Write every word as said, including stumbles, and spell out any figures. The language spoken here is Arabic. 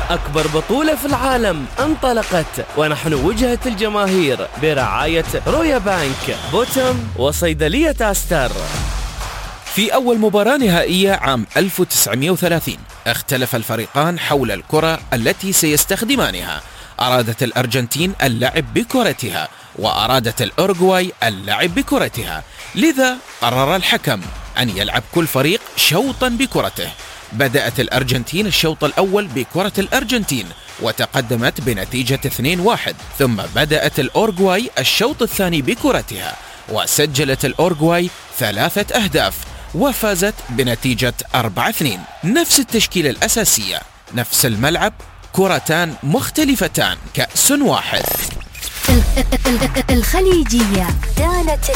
أكبر بطولة في العالم انطلقت، ونحن وجهة الجماهير برعاية رويا بانك، بوتم، وصيدلية أستر. في أول مباراة نهائية عام ألف وتسعمئة وثلاثين اختلف الفريقان حول الكرة التي سيستخدمانها. أرادت الأرجنتين اللعب بكرتها، وأرادت الأورغواي اللعب بكرتها، لذا قرر الحكم أن يلعب كل فريق شوطا بكرته. بدأت الأرجنتين الشوط الأول بكرة الأرجنتين وتقدمت بنتيجة اثنين واحد، ثم بدأت الأورغواي الشوط الثاني بكرتها وسجلت الأورغواي ثلاثة أهداف وفازت بنتيجة أربعة اثنين. نفس التشكيلة الأساسية، نفس الملعب، كرتان مختلفتان، كأس واحد. الخليجية كانت